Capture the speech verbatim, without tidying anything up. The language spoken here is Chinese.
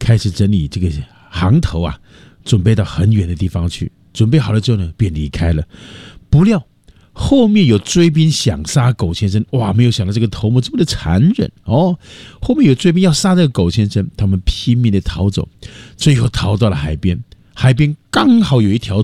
开始整理这个行头啊，准备到很远的地方去。准备好了之后呢，便离开了。不料后面有追兵想杀狗先生，哇！没有想到这个头目这么的残忍哦。后面有追兵要杀这个狗先生，他们拼命的逃走，最后逃到了海边。海边刚好有一条